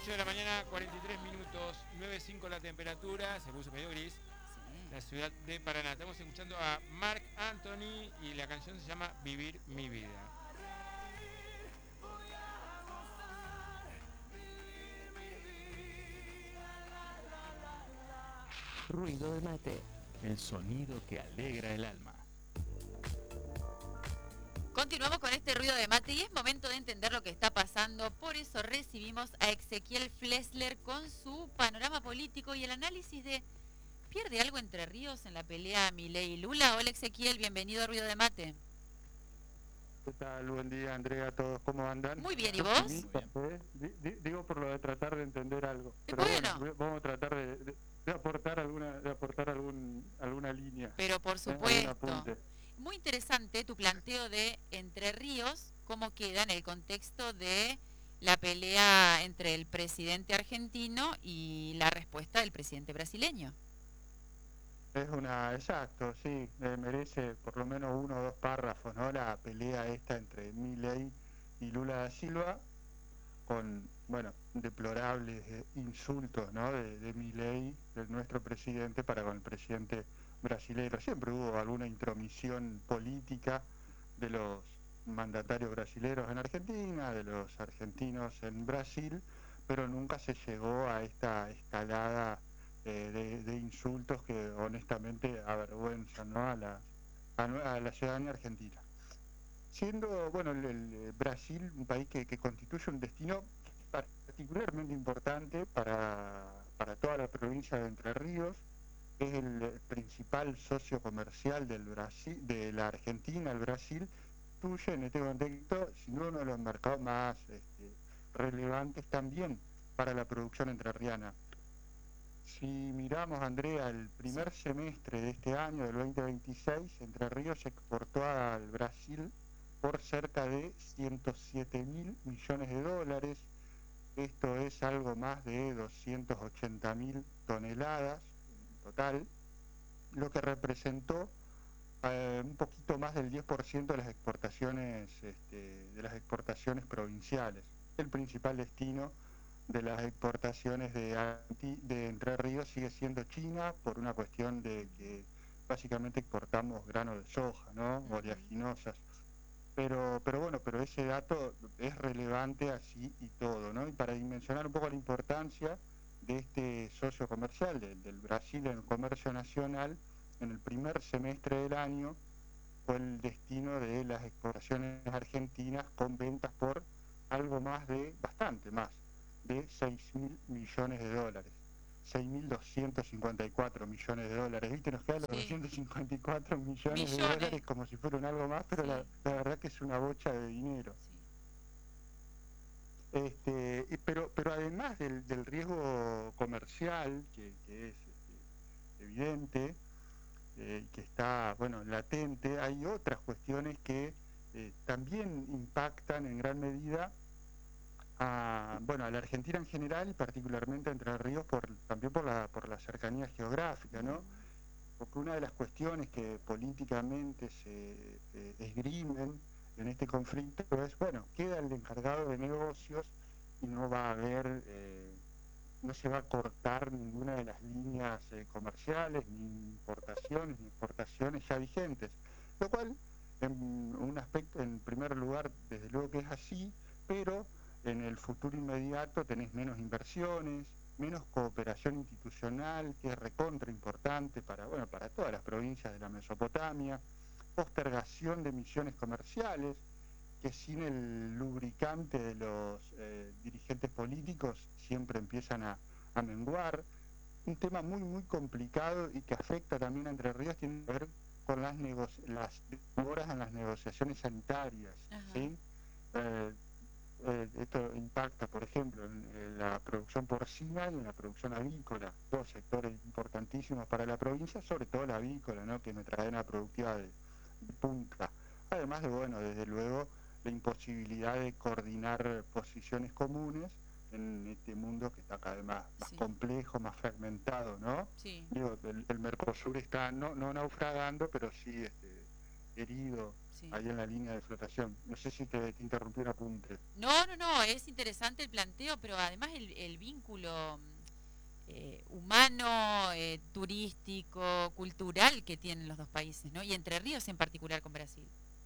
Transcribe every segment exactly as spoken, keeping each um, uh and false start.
ocho de la mañana, cuarenta y tres minutos, nueve punto cinco la temperatura, se puso medio gris, Sí. la ciudad de Paraná. Estamos escuchando a Marc Anthony y la canción se llama Vivir mi vida. Ruido de mate. El sonido que alegra el alma. Continuamos con este ruido de mate y es momento de entender lo que está pasando. Por eso recibimos a Ezequiel Flesler con su panorama político y el análisis de ¿pierde algo Entre Ríos en la pelea Milei-Lula? Hola Ezequiel, bienvenido a Ruido de Mate. ¿Qué tal? Buen día, Andrea, a todos, ¿cómo andan? Muy bien, ¿y Yo vos? optimista, ¿eh? Di- di- Digo por lo de tratar de entender algo, Eh, pero bueno, Bueno, ve- vamos a tratar de, de- de aportar alguna, de aportar algún, alguna línea, pero por ¿eh? Algún supuesto. apunte. Muy interesante tu planteo de Entre Ríos, cómo queda en el contexto de la pelea entre el presidente argentino y la respuesta del presidente brasileño. Es una, exacto, sí, eh, merece por lo menos uno o dos párrafos, ¿no? La pelea esta entre Milei y Lula da Silva, con, bueno, deplorables eh, insultos, ¿no? De, de Milei, de nuestro presidente, para con el presidente brasilero. Siempre hubo alguna intromisión política de los mandatarios brasileros en Argentina, de los argentinos en Brasil, pero nunca se llegó a esta escalada eh, de, de insultos que honestamente avergüenzan, ¿no? a, la, a, a la ciudadanía argentina. Siendo, bueno, el, el Brasil un país que, que constituye un destino particularmente importante para, para toda la provincia de Entre Ríos, es el principal socio comercial del Brasil, de la Argentina, el Brasil, constituye en este contexto, sin duda, uno de los mercados más este, relevantes también para la producción entrerriana. Si miramos, Andrea, el Sí. primer semestre de este año, del veinte veintiséis, Entre Ríos exportó al Brasil por cerca de ciento siete mil millones de dólares. Esto es algo más de doscientas ochenta mil toneladas en total, lo que representó eh, un poquito más del diez por ciento de las exportaciones, este, de las exportaciones provinciales. El principal destino de las exportaciones de, de Entre Ríos sigue siendo China, por una cuestión de que básicamente exportamos grano de soja, ¿no? Ujú. Oleaginosas. Pero, pero bueno, pero ese dato es relevante así y todo, ¿no? Y para dimensionar un poco la importancia de este socio comercial del, del Brasil en el comercio nacional, en el primer semestre del año fue el destino de las exportaciones argentinas con ventas por algo más de, bastante más, de seis mil millones de dólares. seis mil doscientos cincuenta y cuatro millones de dólares, ¿viste? Nos quedan los Sí. doscientos cincuenta y cuatro millones de Millones. dólares como si fueran algo más, pero la, Sí, la verdad que es una bocha de dinero. sí. Este, y- pero, pero además del, del riesgo comercial, que, que es este, evidente, eh, que está, bueno, latente, hay otras cuestiones que eh, también impactan en gran medida a, bueno, a la Argentina en general y particularmente a Entre Ríos por, también por la, por la cercanía geográfica, ¿no? Ujú. Porque una de las cuestiones que políticamente se eh, esgrimen en este conflicto es, bueno, queda el encargado de negocios y no va a haber, eh, no se va a cortar ninguna de las líneas eh, comerciales, ni importaciones, ni exportaciones ya vigentes. Lo cual, en un aspecto, en primer lugar, desde luego que es así, pero en el futuro inmediato tenés menos inversiones, menos cooperación institucional, que es recontra importante para, bueno, para todas las provincias de la Mesopotamia, postergación de misiones comerciales, que sin el lubricante de los eh, dirigentes políticos siempre empiezan a, a menguar. Un tema muy, muy complicado y que afecta también a Entre Ríos tiene que ver con las, las demoras en las negociaciones sanitarias, Ajá. ¿sí? Eh, eh, esto impacta, por ejemplo, en, en la producción porcina y en la producción avícola, dos sectores importantísimos para la provincia, sobre todo la avícola, ¿no? Que me trae una productiva de, de punta. Además de, bueno, desde luego, la imposibilidad de coordinar posiciones comunes en este mundo que está cada vez más, más Sí, complejo, más fragmentado, ¿no? sí. Digo, el, el Mercosur está no, no naufragando, pero sí este, herido Sí. ahí en la línea de flotación. No sé si te, te interrumpí un apunte. No, no, no, es interesante el planteo, pero además el, el vínculo eh, humano, eh, turístico, cultural que tienen los dos países, ¿no? Y Entre Ríos en particular con Brasil.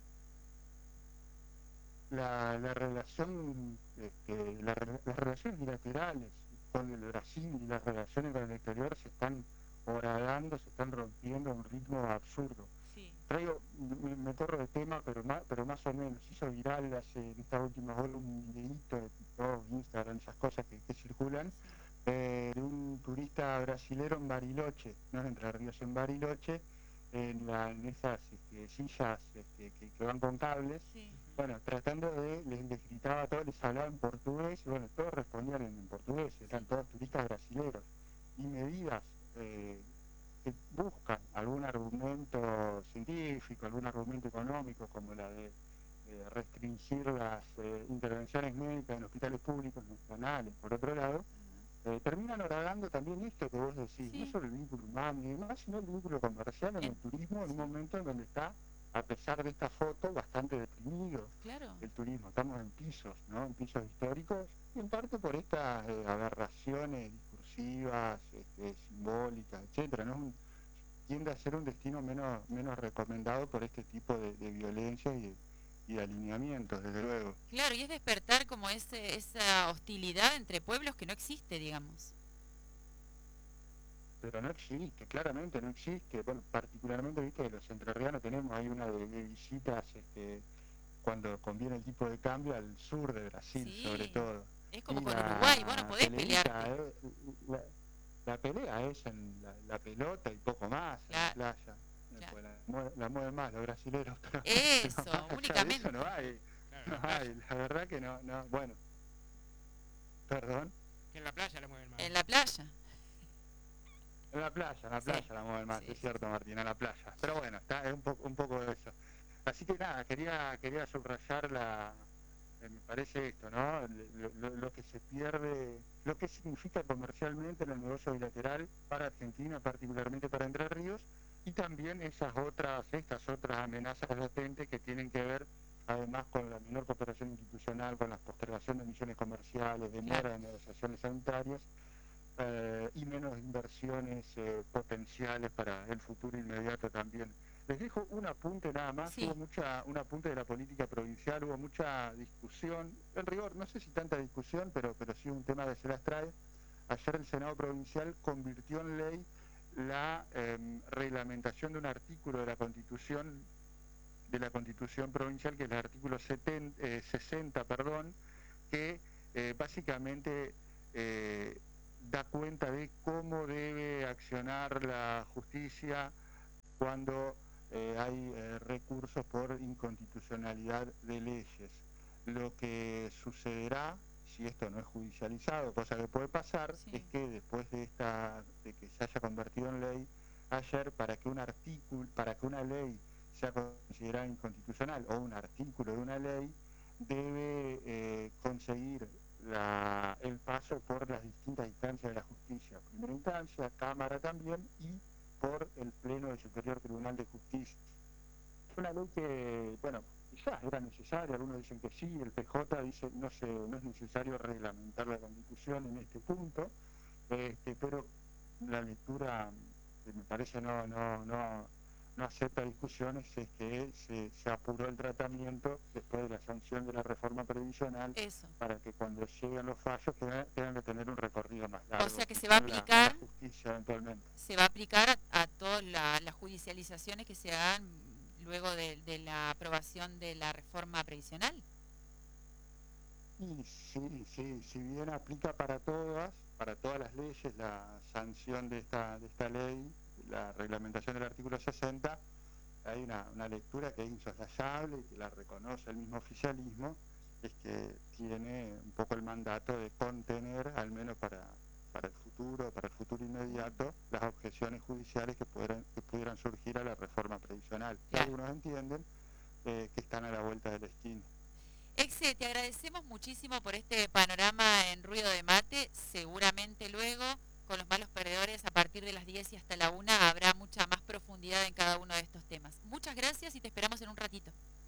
La, la relación, este, la, las relaciones bilaterales con el Brasil y las relaciones con el exterior se están horadando, se están rompiendo a un ritmo absurdo. Sí. Traigo, me, me corro de tema, pero más, pero más o menos, hizo viral hace en estas últimas horas un videíto de TikTok, Instagram, esas cosas que, que circulan, eh, de un turista brasilero en Bariloche, no en Entre Ríos, en Bariloche, en, la, en esas este, sillas este, que, que van con cables, Sí. bueno, tratando de, les, les gritaba a todos, les hablaba en portugués, y bueno, todos respondían en, en portugués, eran todos turistas brasileños, y medidas eh, que buscan algún argumento científico, algún argumento económico, como la de eh, restringir las eh, intervenciones médicas en hospitales públicos nacionales, por otro lado, eh, terminan horadando también esto que vos decís, Sí. no solo el vínculo humano y demás, sino el vínculo comercial en el turismo en un momento en donde está, a pesar de esta foto, bastante deprimido Claro. el turismo. Estamos en pisos, ¿no? En pisos históricos, y en parte por estas eh, aberraciones discursivas, este, simbólicas, etcétera, ¿no? Tiende a ser un destino menos, menos recomendado por este tipo de, de violencia y de, y de alineamientos, desde luego. Claro, y es despertar como ese, esa hostilidad entre pueblos que no existe, digamos. Pero no existe, claramente no existe. Bueno, particularmente, viste, que los entrerrianos tenemos ahí una de, de visitas este, cuando conviene el tipo de cambio al sur de Brasil, Sí, sobre todo. es como Y con la Uruguay, vos no podés peleita, pelearte. eh, la, la pelea es en la, la pelota y poco más, Claro, en la playa. claro. Pues la, mue- la mueven más los brasileros, pero Eso, pero más allá de únicamente. eso no hay, Claro, no en la playa. hay, la verdad que no, no, bueno, perdón, Que en la playa la mueven más. En la playa. en la playa, en la Sí, playa la mueven más, sí, es sí. cierto Martín, en la playa, pero bueno, está, es un poco, un poco de eso. Así que nada, quería, quería subrayar la, eh, me parece esto, ¿no? Lo, lo- lo que se pierde, lo que significa comercialmente en el negocio bilateral para Argentina, particularmente para Entre Ríos, y también esas otras, estas otras amenazas latentes que tienen que ver además con la menor cooperación institucional, con la postergación de misiones comerciales, demora Claro. de negociaciones sanitarias, eh, y menos inversiones eh, potenciales para el futuro inmediato también. Les dejo un apunte nada más, Sí. hubo mucha, un apunte de la política provincial, hubo mucha discusión, en rigor, no sé si tanta discusión, pero, pero sí un tema que se las trae. Ayer el Senado Provincial convirtió en ley la eh, reglamentación de un artículo de la Constitución de la Constitución Provincial, que es el artículo setenta, eh, sesenta, perdón, que eh, básicamente eh, da cuenta de cómo debe accionar la justicia cuando eh, hay eh, recursos por inconstitucionalidad de leyes. Lo que sucederá, si esto no es judicializado, cosa que puede pasar, Sí. es que después de esta, de que se haya convertido en ley, ayer para que un artículo, para que una ley sea considerada inconstitucional o un artículo de una ley, debe eh, conseguir la, el paso por las distintas instancias de la justicia, primera instancia, Cámara también, y por el Pleno del Superior Tribunal de Justicia. Una ley que, bueno, quizás era necesaria, algunos dicen que sí, el P J dice no se, no es necesario reglamentar la Constitución en este punto, este, pero la lectura que me parece no, no, no, no acepta discusiones es que se, se apuró el tratamiento después de la sanción de la reforma previsional Eso. para que cuando lleguen los fallos tengan, tengan que tener un recorrido más largo. O sea que se va a en la- en aplicar, la justicia eventualmente. se va a aplicar a, a todas la- las judicializaciones que se hagan luego de, de la aprobación de la reforma previsional. Y sí, sí, si bien aplica para todas, para todas las leyes, la sanción de esta, de esta ley, la reglamentación del artículo sesenta, hay una, una lectura que es insoslayable y que la reconoce el mismo oficialismo, es que tiene un poco el mandato de contener, al menos para, para el futuro, para el futuro inmediato, las objeciones judiciales que pudieran, que pudieran surgir a la reforma previsional. Que Claro. algunos entienden eh, que están a la vuelta de la esquina. Exe, te agradecemos muchísimo por este panorama en Ruido de Mate. Seguramente luego, con los malos perdedores, a partir de las diez y hasta la una, habrá mucha más profundidad en cada uno de estos temas. Muchas gracias y te esperamos en un ratito.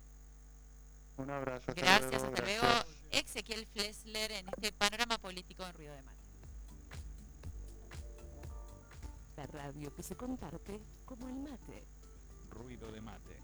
La radio que se comparte como el mate. Ruido de mate.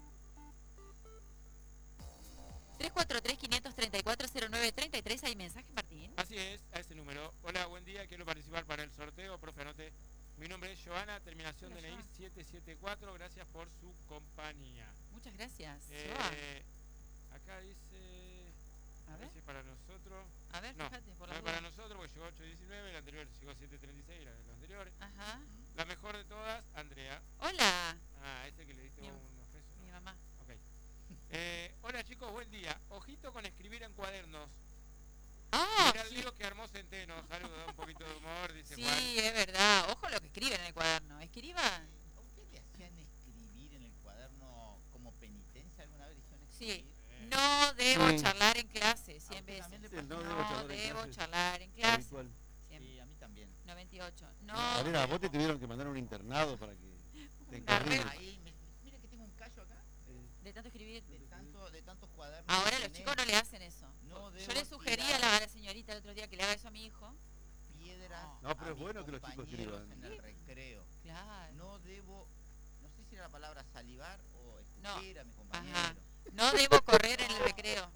tres cuatro tres, cinco tres cuatro, cero nueve tres tres. ¿Hay mensaje, Martín? Así es, a ese número. Hola, buen día, quiero participar para el sorteo, profe, anote. Mi nombre es Joana, terminación Hola, D N I Joa. siete siete cuatro, gracias por su compañía. Muchas gracias. Eh, Joa. acá dice, A ver, dice para nosotros, a ver, no, fíjate, por no la es para duda. nosotros porque llegó ocho diecinueve, el anterior llegó siete treinta y seis, la de los anteriores. Ajá. La mejor de todas, Andrea. Hola, Ah, este que le diste Mi- unos pesos, mi ¿no? mamá. Ok. Eh, hola chicos, buen día. Ojito con escribir en cuadernos. Ah, Mira el sí. lío que armó Centeno. Saludos, un poquito de humor, dice Sí, Juan. es verdad. Ojo lo que escriben en el cuaderno. Escriban. ¿A usted le hacían escribir en el cuaderno como penitencia alguna vez? ¿Le hicieron Sí. escribir? No debo Sí. charlar en clase, cien usted veces. también le Sí, pasó? no No debo charlar en debo clase. charlar en clase. Habitual. cien, Sí, a mí también. noventa y ocho. No. Valera, vos te tuvieron que mandar a un internado para que te Una red. corrijas. Ahí, me- mira que tengo un callo acá De tanto escribir. de, tanto, de tantos cuadernos. Ahora que los tenés. chicos no le hacen eso. No Yo debo le sugerí a tirar la, a la señorita el otro día que le haga eso a mi hijo. piedras No, pero a es mis bueno que los chicos compañeros escriban. en el recreo. Claro. No debo, no sé si era la palabra salivar o No. escupir a mi compañero. Ajá. No debo correr en el recreo.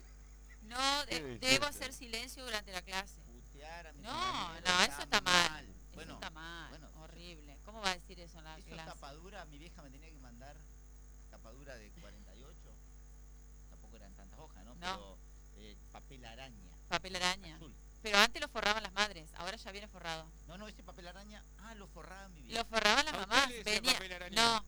No Qué de- belleza. debo hacer silencio durante la clase. Putear a mi No, compañero. no, eso está mal. Eso Bueno, está mal. bueno, horrible. ¿Cómo va a decir eso en la eso clase? tapadura, mi vieja me tenía que mandar tapadura de cuarenta y ocho. Tampoco eran tantas hojas, ¿no? No. Pero eh, papel araña. Papel araña. Azul. Pero antes lo forraban las madres, ahora ya viene forrado. No, no, ese papel araña, ah, lo forraba mi vieja. Lo forraban las ¿A usted mamás. le decían Venía, papel araña? no.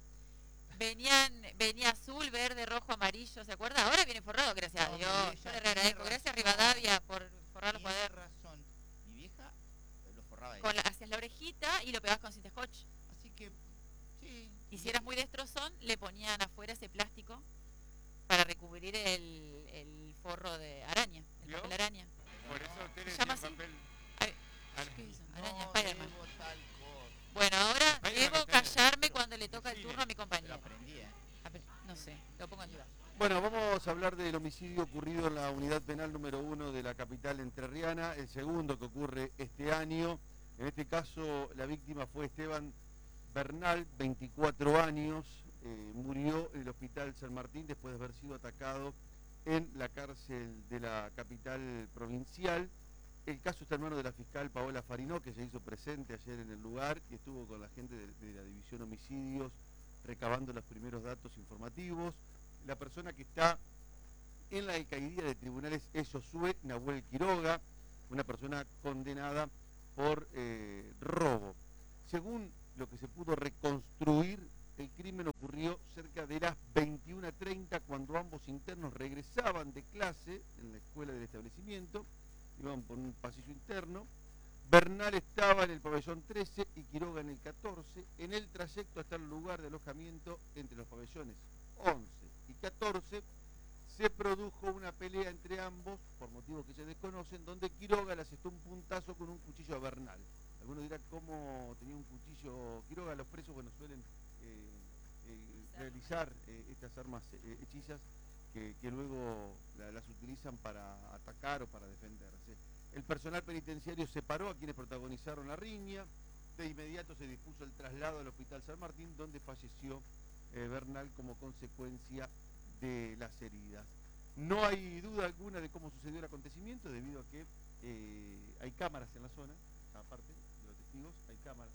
Venían, venía azul, verde, rojo, amarillo, ¿se acuerda? Ahora viene forrado, gracias a No, mi Dios. vieja Yo le tiene agradezco. razón. Gracias Rivadavia por forrar los Tiene cuadernos. razón. Mi vieja eh, lo forraba ella. Con la, hacías la orejita y lo pegabas con cinta scotch. Así que, sí. Y si eras muy destrozón, le ponían afuera ese plástico para recubrir el, el forro de araña, el ¿Vio? papel araña. Por eso usted le Se llama decía así. papel. Ay, araña. ¿qué hizo? No Araña, Spiderman. debo tal cosa. Bueno, ahora Spiderman debo está en el- callarme cuando le toca el cine. turno a mi Pero compañero. aprendí, ¿eh? A ver, no sé, lo pongo en duda. Bueno, vamos a hablar del homicidio ocurrido en la unidad penal número uno de la capital entrerriana, el segundo que ocurre este año. En este caso, la víctima fue Esteban Bernal, veinticuatro años, eh, murió en el hospital San Martín después de haber sido atacado en la cárcel de la capital provincial. El caso está en manos de la fiscal Paola Farinó, que se hizo presente ayer en el lugar y estuvo con la gente de, de la División Homicidios recabando los primeros datos informativos. La persona que está en la alcaldía de tribunales es Josué Nahuel Quiroga, una persona condenada por eh, robo. Según lo que se pudo reconstruir, el crimen ocurrió cerca de las veintiuna treinta cuando ambos internos regresaban de clase en la escuela del establecimiento, iban por un pasillo interno. Bernal estaba en el pabellón trece y Quiroga en el catorce. En el trayecto hasta el lugar de alojamiento entre los pabellones once y catorce se produjo una pelea entre ambos, por motivos que se desconocen, donde Quiroga le asestó un puntazo con un cuchillo a Bernal. Algunos dirán cómo tenía un cuchillo Quiroga. Los presos, bueno, suelen eh, eh, realizar eh, estas armas eh, hechizas que, que luego la, las utilizan para atacar o para defenderse. El personal penitenciario separó a quienes protagonizaron la riña. De inmediato se dispuso el traslado al hospital San Martín, donde falleció eh, Bernal como consecuencia de las heridas. No hay duda alguna de cómo sucedió el acontecimiento, debido a que eh, hay cámaras en la zona, aparte de los testigos, hay cámaras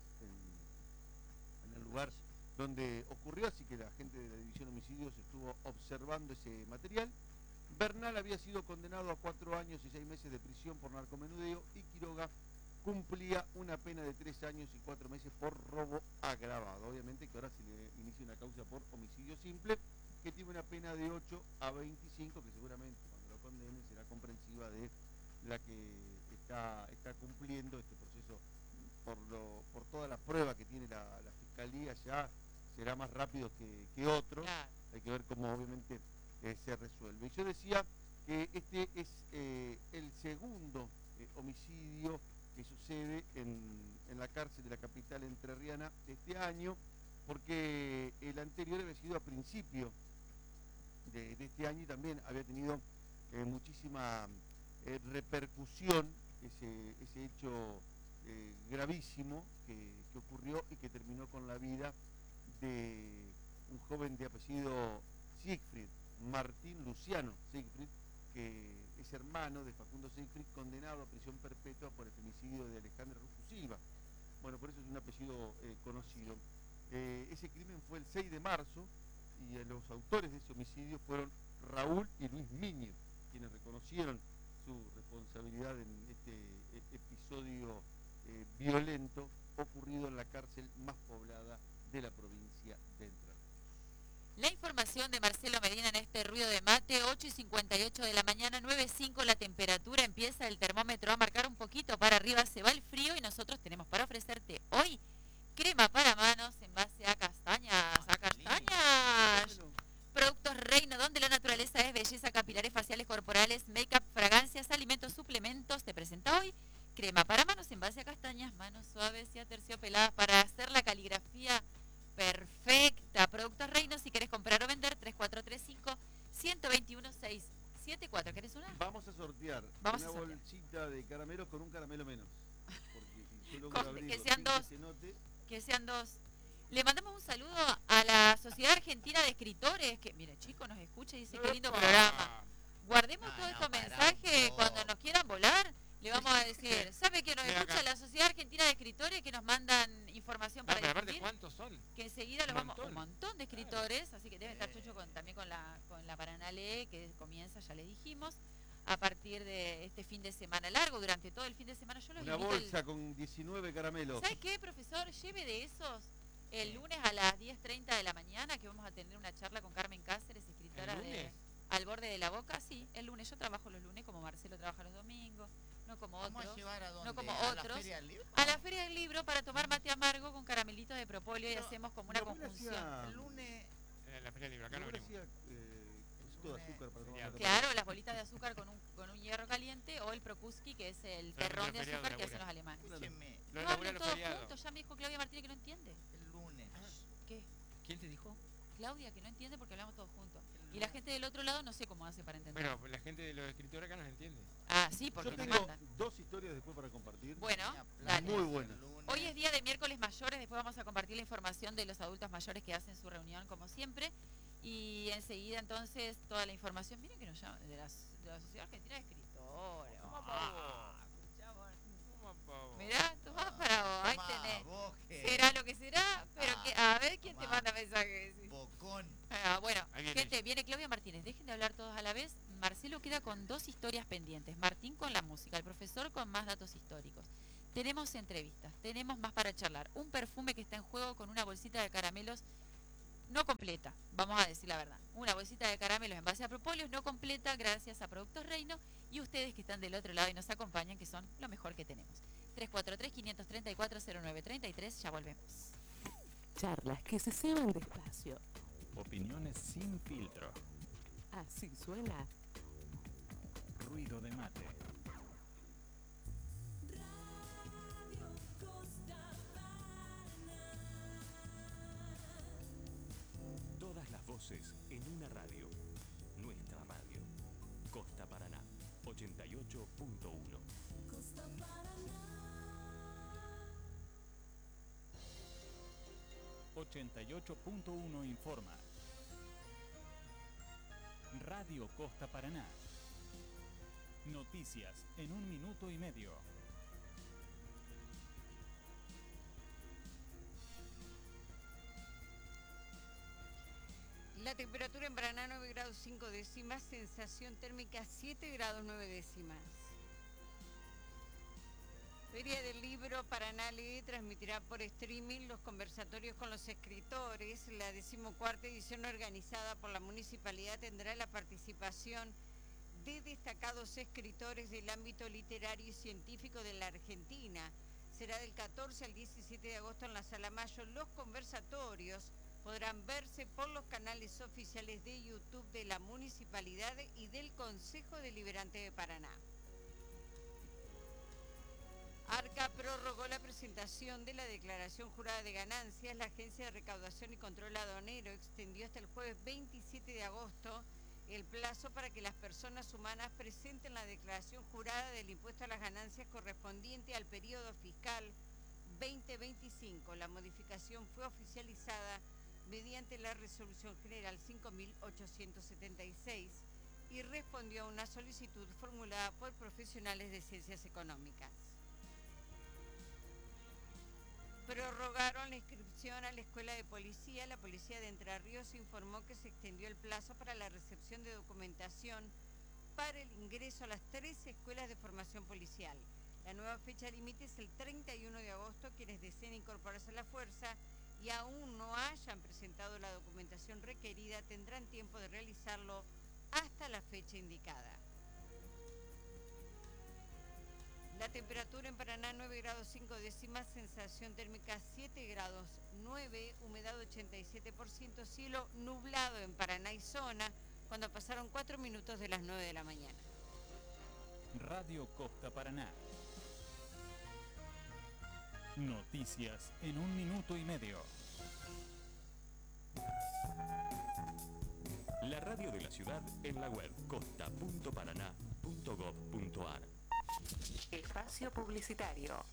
en, en el lugar donde ocurrió, así que la gente de la División Homicidios estuvo observando ese material. Bernal había sido condenado a cuatro años y seis meses de prisión por narcomenudeo y Quiroga cumplía una pena de tres años y cuatro meses por robo agravado. Obviamente que ahora se le inicia una causa por homicidio simple, que tiene una pena de ocho a veinticinco, que seguramente cuando lo condenen será comprensiva de la que está, está cumpliendo este proceso por, lo, por toda la prueba que tiene la, la Fiscalía. Ya será más rápido que, que otros. Claro. Hay que ver cómo obviamente eh, se resuelve. Y yo decía que este es eh, el segundo eh, homicidio que sucede en, en la cárcel de la capital entrerriana este año, porque el anterior había sido a principio de, de este año y también había tenido eh, muchísima eh, repercusión ese, ese hecho eh, gravísimo que, que ocurrió y que terminó con la vida de un joven de apellido Siegfried, Martín Luciano Siegfried, que es hermano de Facundo Siegfried, condenado a prisión perpetua por el femicidio de Alejandra Rufo Silva. Bueno, por eso es un apellido eh, conocido. Eh, ese crimen fue el seis de marzo y eh, los autores de ese homicidio fueron Raúl y Luis Miño, quienes reconocieron su responsabilidad en este eh, episodio eh, violento ocurrido en la cárcel más poblada de la provincia de Entre Ríos. La información de Marcelo Medina en este ruido de mate, ocho y cincuenta y ocho de la mañana, nueve punto cinco la temperatura, empieza el termómetro a marcar un poquito para arriba, se va el frío y nosotros tenemos para ofrecerte hoy crema para manos en base a castañas, a castañas. Productos Reino, donde la naturaleza es belleza, capilares faciales, corporales, make-up, fragancias, alimentos, suplementos. Te presenta hoy crema para manos en base a castañas, manos suaves y aterciopeladas para hacer la caligrafía perfecta. Productos Reino, si querés comprar o vender, tres cuatro tres cinco, uno dos uno, seis siete cuatro. ¿Querés una? Vamos a sortear Vamos una a sortear. bolsita de caramelos con un caramelo menos. Porque si yo logro Con- abrirlo que sean sin dos. que se note, Que sean dos. Le mandamos un saludo a la Sociedad Argentina de Escritores, que, mire, chico, nos escucha y dice, qué lindo ¡Epa! programa. Guardemos No, todos no, estos pará mensajes un cuando poco. nos quieran volar. Le vamos a decir, ¿sabe que nos Ven escucha acá. la Sociedad Argentina de Escritores que nos mandan información No, para pero aparte, difundir? ¿cuántos son? Que enseguida los Un vamos, montón. un montón de escritores, así que debe estar Eh. Chocho con, también con la, con la Paraná Lee, que comienza, ya les dijimos, a partir de este fin de semana largo, durante todo el fin de semana. Yo los una invito el- bolsa con diecinueve caramelos. ¿Sabe qué, profesor? Lleve de esos el lunes a las diez treinta de la mañana, que vamos a tener una charla con Carmen Cáceres, escritora ¿El de lunes? Al borde de la boca. Sí, el lunes. Yo trabajo los lunes, como Marcelo trabaja los domingos, no como ¿Vamos a otros. llevar a dónde? no como ¿A la otros. Feria del Libro? A la Feria del Libro para tomar mate amargo con caramelitos de propóleo y Pero, hacemos como una mi abuela conjunción. hacía- El lunes... En la Feria del Libro, Mi acá no abuela venimos. hacía eh, cosito de azúcar para tomar Feriado. mate. Claro, las bolitas de azúcar con un, con un hierro caliente o el Prokuski, que es el Pero terrón de no es feriado, azúcar que labura. hacen los alemanes. Escúcheme, Lo No labura hablen los todos feriados. juntos, ya me dijo Claudia Martínez que no entiende. el lunes. ¿Qué? ¿Quién te dijo? Claudia, que no entiende porque hablamos todos juntos. Y la gente del otro lado no sé cómo hace para entender. Bueno, la gente de los escritores acá nos entiende. Ah, sí, porque Yo nos tengo mandan. dos historias después para compartir. Bueno, Tenía dale. planes Muy buena. el lunes. Hoy es día de miércoles mayores, después vamos a compartir la información de los adultos mayores que hacen su reunión como siempre. Y enseguida entonces toda la información, miren que nos llaman de la, de la Sociedad Argentina de Escritores. Ah, escuchamos. Mirá, tomá para vos, ahí Tomá, tenés. vos que- Será lo que será, pero Ah, que, a ver quién te tomá. manda mensajes. Bocón. Ah, bueno, Ahí viene gente, viene Claudia Martínez. Dejen de hablar todos a la vez. Marcelo queda con dos historias pendientes. Martín con la música, el profesor con más datos históricos. Tenemos entrevistas, tenemos más para charlar. Un perfume que está en juego con una bolsita de caramelos no completa, vamos a decir la verdad. Una bolsita de caramelos en base a propóleos no completa gracias a Productos Reino y ustedes que están del otro lado y nos acompañan, que son lo mejor que tenemos. tres cuatro tres, cinco tres cuatro, cero nueve tres tres, ya volvemos. Charlas que se ceban despacio. Opiniones sin filtro. Así suena. Ruido de mate. Todas las voces en una radio. Nuestra radio. Costa Paraná. ochenta y ocho punto uno. ochenta y ocho punto uno informa. Radio Costa Paraná. Noticias en un minuto y medio. La temperatura en Paraná nueve grados cinco décimas, sensación térmica siete grados nueve décimas. Feria del Libro Paraná Lee transmitirá por streaming los conversatorios con los escritores. La decimocuarta edición organizada por la municipalidad tendrá la participación de destacados escritores del ámbito literario y científico de la Argentina. Será del catorce al diecisiete de agosto en la Sala Mayo. Los conversatorios podrán verse por los canales oficiales de YouTube de la municipalidad y del Consejo Deliberante de Paraná. ARCA prorrogó la presentación de la declaración jurada de ganancias. La Agencia de Recaudación y Control Aduanero extendió hasta el jueves veintisiete de agosto el plazo para que las personas humanas presenten la declaración jurada del impuesto a las ganancias correspondiente al periodo fiscal veinte veinticinco. La modificación fue oficializada mediante la Resolución General cinco mil ochocientos setenta y seis y respondió a una solicitud formulada por profesionales de ciencias económicas. Prorrogaron la inscripción a la Escuela de Policía. La Policía de Entre Ríos informó que se extendió el plazo para la recepción de documentación para el ingreso a las tres escuelas de formación policial. La nueva fecha límite es el treinta y uno de agosto. Quienes deseen incorporarse a la fuerza y aún no hayan presentado la documentación requerida tendrán tiempo de realizarlo hasta la fecha indicada. La temperatura en Paraná nueve grados cinco décimas, sensación térmica siete grados nueve, humedad ochenta y siete por ciento, cielo nublado en Paraná y zona cuando pasaron cuatro minutos de las nueve de la mañana. Radio Costa Paraná. Noticias en un minuto y medio. La radio de la ciudad en la web costa punto paraná punto gob punto ar. Espacio publicitario.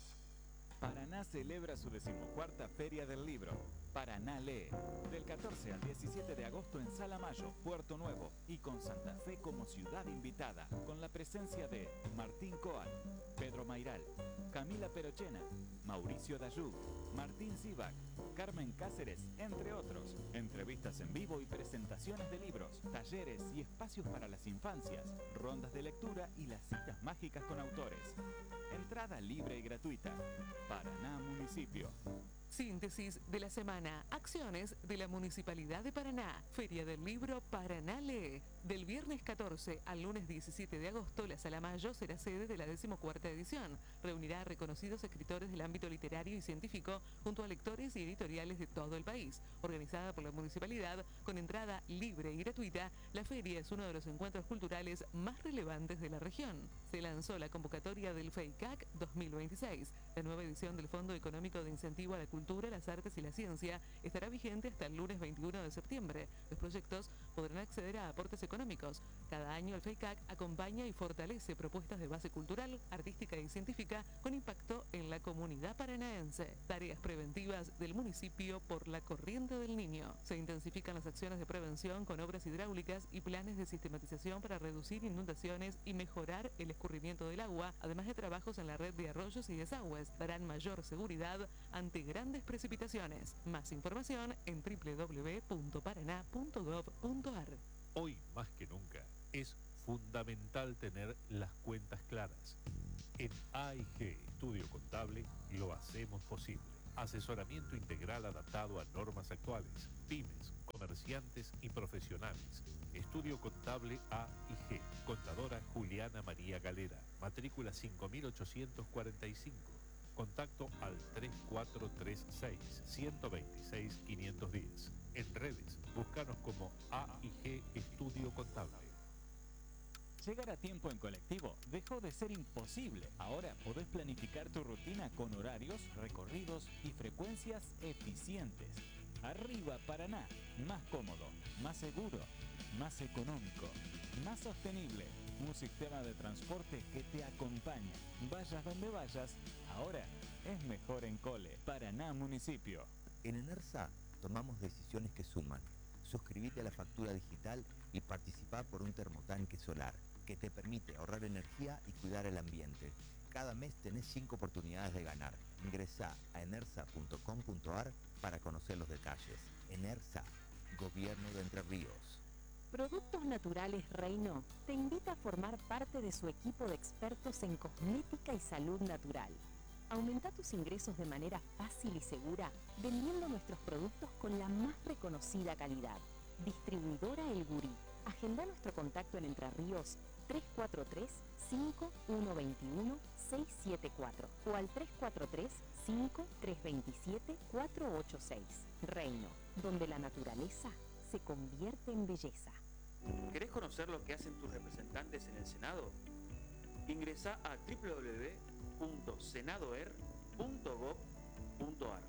Paraná celebra su decimocuarta Feria del Libro. Paraná lee. Del catorce al diecisiete de agosto en Sala Mayo, Puerto Nuevo, y con Santa Fe como ciudad invitada, con la presencia de Martín Coan, Pedro Mairal, Camila Perochena, Mauricio Dayú, Martín Zivac, Carmen Cáceres, entre otros. Entrevistas en vivo y presentaciones de libros, talleres y espacios para las infancias, rondas de lectura y las citas mágicas con autores. Entrada libre y gratuita. Paraná Municipio. Síntesis de la semana. Acciones de la Municipalidad de Paraná. Feria del Libro Paraná Lee. Del viernes catorce al lunes diecisiete de agosto, la Sala Mayo será sede de la decimocuarta edición. Reunirá a reconocidos escritores del ámbito literario y científico junto a lectores y editoriales de todo el país. Organizada por la Municipalidad con entrada libre y gratuita, la feria es uno de los encuentros culturales más relevantes de la región. Se lanzó la convocatoria del FEICAC dos mil veintiséis. La nueva edición del Fondo Económico de Incentivo a la Cultura, las Artes y la Ciencia estará vigente hasta el lunes veintiuno de septiembre. Los proyectos podrán acceder a aportes económicos. Cada año el FEICAC acompaña y fortalece propuestas de base cultural, artística y científica con impacto en la comunidad paranaense. Tareas preventivas del municipio por la corriente del Niño. Se intensifican las acciones de prevención con obras hidráulicas y planes de sistematización para reducir inundaciones y mejorar el escurrimiento del agua, además de trabajos en la red de arroyos y desagües. Darán mayor seguridad ante grandes precipitaciones. Más información en doble u doble u doble u punto paraná punto gob punto ar. Hoy más que nunca es fundamental tener las cuentas claras. En A I G Estudio Contable lo hacemos posible. Asesoramiento integral adaptado a normas actuales, pymes, comerciantes y profesionales. Estudio Contable A I G. Contadora Juliana María Galera. Matrícula cinco mil ochocientos cuarenta y cinco. Contacto al tres cuatro tres seis, uno dos seis, cinco uno cero. En redes, búscanos como A I G Estudio Contable. Llegar a tiempo en colectivo dejó de ser imposible. Ahora podés planificar tu rutina con horarios, recorridos y frecuencias eficientes. Arriba Paraná, más cómodo, más seguro, más económico, más sostenible. Un sistema de transporte que te acompaña. Vayas donde vayas, ahora es mejor en Cole. Paraná Municipio. En ENERSA tomamos decisiones que suman. Suscribite a la factura digital y participá por un termotanque solar que te permite ahorrar energía y cuidar el ambiente. Cada mes tenés cinco oportunidades de ganar. Ingresá a enersa punto com punto ar para conocer los detalles. ENERSA, Gobierno de Entre Ríos. Productos Naturales Reino te invita a formar parte de su equipo de expertos en cosmética y salud natural. Aumenta tus ingresos de manera fácil y segura vendiendo nuestros productos con la más reconocida calidad. Distribuidora El Gurí. Agenda nuestro contacto en Entre Ríos tres cuatro tres, cinco uno dos uno, seis siete cuatro o al tres cuatro tres, cinco tres dos siete, cuatro ocho seis. Reino, donde la naturaleza se convierte en belleza. ¿Querés conocer lo que hacen tus representantes en el Senado? Ingresá a doble u doble u doble u punto senadoer punto gob punto ar.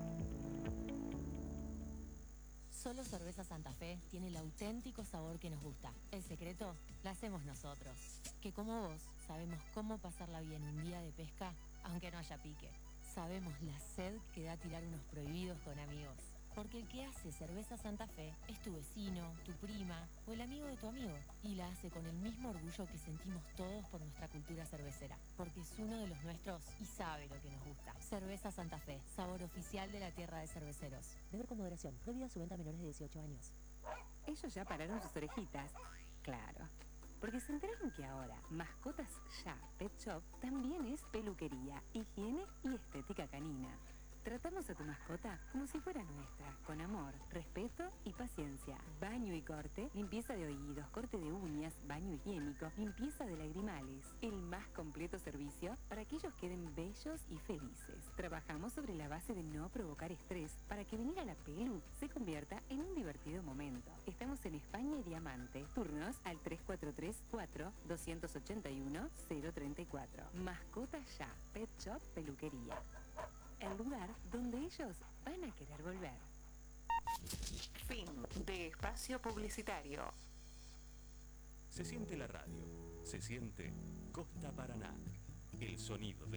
Solo Cerveza Santa Fe tiene el auténtico sabor que nos gusta. El secreto lo hacemos nosotros, que como vos sabemos cómo pasarla bien un día de pesca, aunque no haya pique. sabemos la sed que da tirar unos prohibidos con amigos. Porque el que hace cerveza Santa Fe es tu vecino, tu prima o el amigo de tu amigo. Y la hace con el mismo orgullo que sentimos todos por nuestra cultura cervecera. Porque es uno de los nuestros y sabe lo que nos gusta. Cerveza Santa Fe, sabor oficial de la tierra de cerveceros. Beber con moderación. Prohibida su venta a menores de dieciocho años. Ellos ya pararon sus orejitas. Claro. Porque se enteraron que ahora Mascotas Ya Pet Shop también es peluquería, higiene y estética canina. Tratamos a tu mascota como si fuera nuestra, con amor, respeto y paciencia. Baño y corte, limpieza de oídos, corte de uñas, baño higiénico, limpieza de lagrimales. El más completo servicio para que ellos queden bellos y felices. Trabajamos sobre la base de no provocar estrés para que venir a la pelu se convierta en un divertido momento. Estamos en España y Diamante. Turnos al tres cuatro tres, cuatro, dos ocho uno, cero tres cuatro. Mascotas Ya, Pet Shop Peluquería. El lugar donde ellos van a querer volver. Fin de espacio publicitario. Se siente la radio, se siente Costa Paraná, el sonido de